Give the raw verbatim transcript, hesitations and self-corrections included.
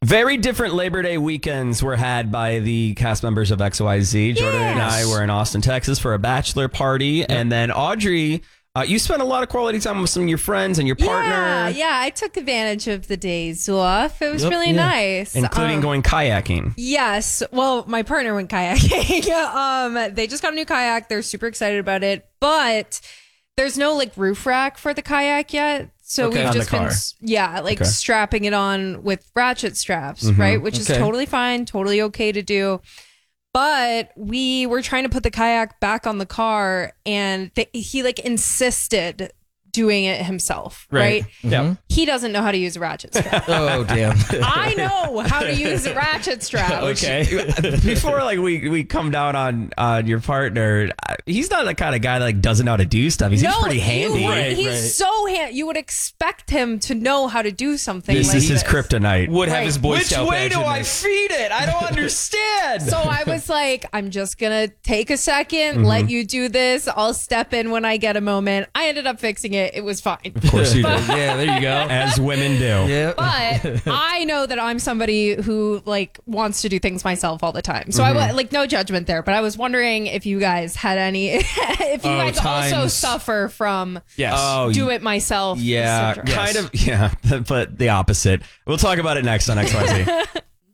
Very different Labor Day weekends were had by the cast members of X Y Z. Jordan Yes. and I were in Austin, Texas for a bachelor party. Yep. And then Audrey, uh, you spent a lot of quality time with some of your friends and your partner. Yeah, yeah, I took advantage of the days off. It was Yep. really Yeah. nice. Including Um, going kayaking. Yes. Well, my partner went kayaking. um, they just got a new kayak. They're super excited about it, but there's no like roof rack for the kayak yet. So Okay. we've On the just been, car. yeah, like Okay. strapping it on with ratchet straps, Mhm. right? Which is Okay. totally fine, totally okay to do. But we were trying to put the kayak back on the car, and th- he like insisted doing it himself, right? Yep. He doesn't know how to use a ratchet strap. Oh, damn. I know how to use a ratchet strap. Okay. Before like we we come down on on your partner, uh, he's not the kind of guy that like doesn't know how to do stuff. He's, he's pretty handy. You would, Right, he's right. so handy. You would expect him to know how to do something This like is his this. kryptonite. Would have Right. his Boy Which Scout way badge do in I there. feed it? I don't understand. So I was like, I'm just going to take a 2nd Mm-hmm. let you do this. I'll step in when I get a moment. I ended up fixing it. It was fine. Of course you do. Yeah, there you go. As women do. Yeah. But I know that I'm somebody who like wants to do things myself all the time. So I Mm-hmm. I like no judgment there, but I was wondering if you guys had any, if you Oh, guys also times. suffer from Yes. Oh, do it myself. Yeah, syndrome. kind of. Yeah, but the opposite. We'll talk about it next on X Y Z.